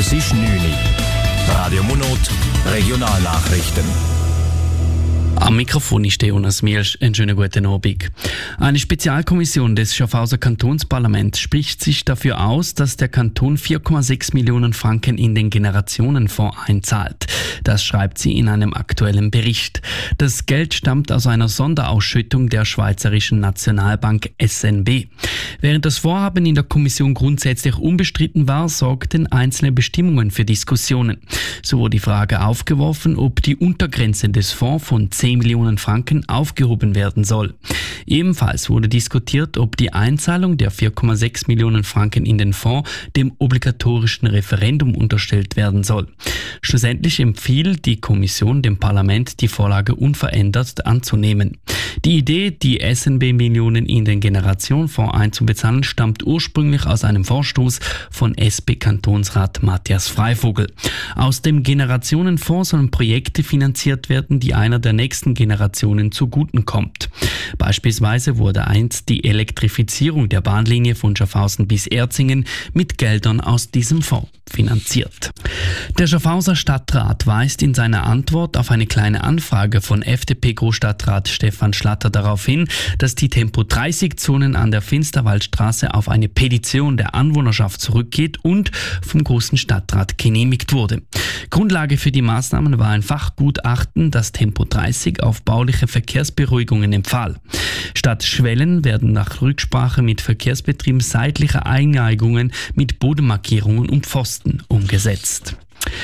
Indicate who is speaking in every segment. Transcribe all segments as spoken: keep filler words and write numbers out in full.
Speaker 1: Es ist neun Uhr. Radio Monot, Regionalnachrichten.
Speaker 2: Am Mikrofon ist Jonas Mielsch. Einen schönen guten Abend. Eine Spezialkommission des Schaffhauser Kantonsparlaments spricht sich dafür aus, dass der Kanton vier Komma sechs Millionen Franken in den Generationenfonds einzahlt. Das schreibt sie in einem aktuellen Bericht. Das Geld stammt aus einer Sonderausschüttung der Schweizerischen Nationalbank S N B. Während das Vorhaben in der Kommission grundsätzlich unbestritten war, sorgten einzelne Bestimmungen für Diskussionen. So wurde die Frage aufgeworfen, ob die Untergrenze des Fonds von zehn Millionen Franken aufgehoben werden soll. Ebenfalls wurde diskutiert, ob die Einzahlung der vier Komma sechs Millionen Franken in den Fonds dem obligatorischen Referendum unterstellt werden soll. Schlussendlich empfiehlt die Kommission dem Parlament, die Vorlage unverändert anzunehmen. Die Idee, die S N B-Millionen in den Generationenfonds einzubezahlen, stammt ursprünglich aus einem Vorstoß von S P-Kantonsrat Matthias Freivogel. Aus dem Generationenfonds sollen Projekte finanziert werden, die einer der nächsten Generationen zuguten kommt. Beispielsweise wurde einst die Elektrifizierung der Bahnlinie von Schaffhausen bis Erzingen mit Geldern aus diesem Fonds finanziert. Der Schaffhauser Stadtrat weist in seiner Antwort auf eine kleine Anfrage von F D P-Großstadtrat Stefan Schlatter darauf hin, dass die Tempo dreißig Zonen an der Finsterwaldstraße auf eine Petition der Anwohnerschaft zurückgeht und vom Großen Stadtrat genehmigt wurde. Grundlage für die Maßnahmen war ein Fachgutachten, das Tempo dreißig auf bauliche Verkehrsberuhigungen empfahl. Statt Schwellen werden nach Rücksprache mit Verkehrsbetrieben seitliche Einneigungen mit Bodenmarkierungen und Pfosten umgesetzt.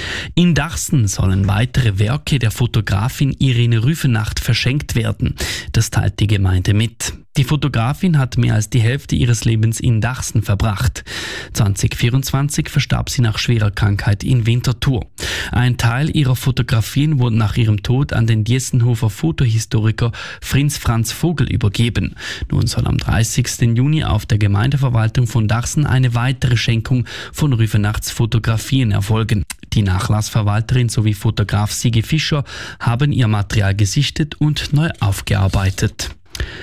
Speaker 2: In Dachsen sollen weitere Werke der Fotografin Irene Rüfenacht verschenkt werden. Das teilt die Gemeinde mit. Die Fotografin hat mehr als die Hälfte ihres Lebens in Dachsen verbracht. zwanzig vierundzwanzig verstarb sie nach schwerer Krankheit in Winterthur. Ein Teil ihrer Fotografien wurde nach ihrem Tod an den Diessenhofer Fotohistoriker Fritz Franz Vogel übergeben. Nun soll am dreißigsten Juni auf der Gemeindeverwaltung von Dachsen eine weitere Schenkung von Rüfenachts Fotografien erfolgen. Die Nachlassverwalterin sowie Fotograf Sigi Fischer haben ihr Material gesichtet und neu aufgearbeitet.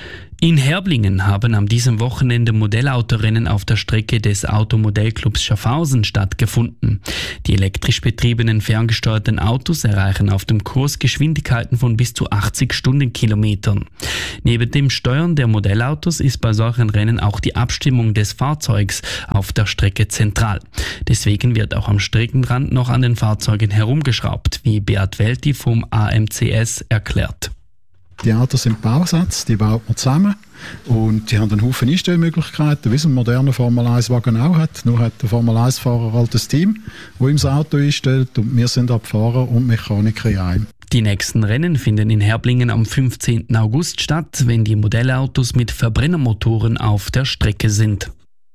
Speaker 2: In Herblingen haben am diesem Wochenende Modellautorennen auf der Strecke des Automodellclubs Schaffhausen stattgefunden. Die elektrisch betriebenen ferngesteuerten Autos erreichen auf dem Kurs Geschwindigkeiten von bis zu achtzig Stundenkilometern. Neben dem Steuern der Modellautos ist bei solchen Rennen auch die Abstimmung des Fahrzeugs auf der Strecke zentral. Deswegen wird auch am Streckenrand noch an den Fahrzeugen herumgeschraubt, wie Beat Welti vom A M C S erklärt.
Speaker 3: Die Autos sind Bausatz, die baut man zusammen und die haben einen Haufen Einstellmöglichkeiten, wie es ein moderner Formel eins Wagen auch hat. Nur hat der Formel eins Fahrer halt das Team, das ihm das Auto einstellt und wir sind Fahrer und Mechaniker in einem.
Speaker 2: Die nächsten Rennen finden in Herblingen am fünfzehnten August statt, wenn die Modellautos mit Verbrennermotoren auf der Strecke sind.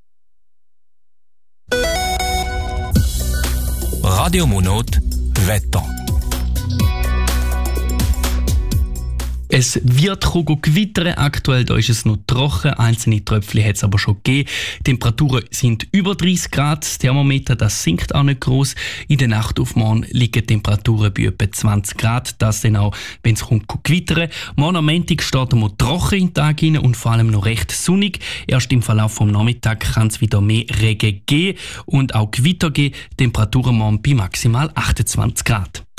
Speaker 1: Radio Monot, Wetter.
Speaker 2: Es wird gewittern. Aktuell da ist es noch trocken. Einzelne Tröpfchen hat es aber schon gegeben. Die Temperaturen sind über dreißig Grad. Das Thermometer das sinkt auch nicht gross. In der Nacht auf morgen liegen die Temperaturen bei etwa zwanzig Grad. Das dann auch, wenn es kommt, gewittern. Morgen am Montag starten wir trocken in den Tag rein und vor allem noch recht sonnig. Erst im Verlauf des Nachmittags kann es wieder mehr Regen geben und auch Gewitter geben. Temperaturen morgen bei maximal achtundzwanzig Grad.